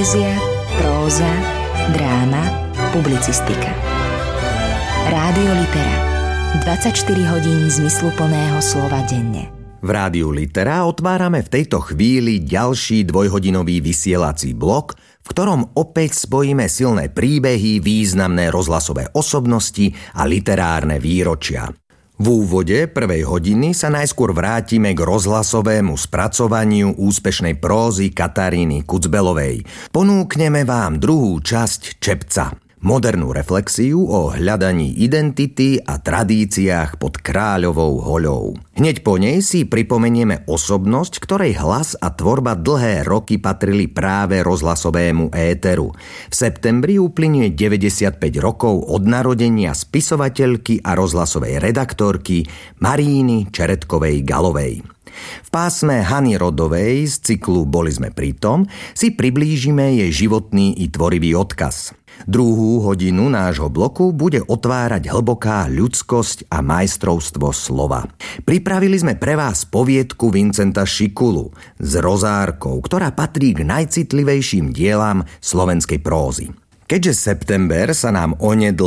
Poézia, próza, dráma, publicistika. Rádio Litera. 24 hodín zmysluplného slova denne. V Rádiu Litera otvárame v tejto chvíli ďalší dvojhodinový vysielací blok, v ktorom opäť spojíme silné príbehy, významné rozhlasové osobnosti a literárne výročia. V úvode prvej hodiny sa najskôr vrátime k rozhlasovému spracovaniu úspešnej prózy Kataríny Kucbelovej. Ponúkneme vám druhú časť Čepca. Modernú reflexiu o hľadaní identity a tradíciách pod Kráľovou hoľou. Hneď po nej si pripomenieme osobnosť, ktorej hlas a tvorba dlhé roky patrili práve rozhlasovému éteru. V septembri uplynie 95 rokov od narodenia spisovateľky a rozhlasovej redaktorky Maríny Čeretkovej-Galovej. V pásme Hany Rodovej z cyklu Boli sme pritom si priblížime jej životný i tvorivý odkaz. Druhú hodinu nášho bloku bude otvárať hlboká ľudskosť a majstrovstvo slova. Pripravili sme pre vás poviedku Vincenta Šikulu s Rozárkou, ktorá patrí k najcitlivejším dielam slovenskej prózy. Keďže september sa nám onedlho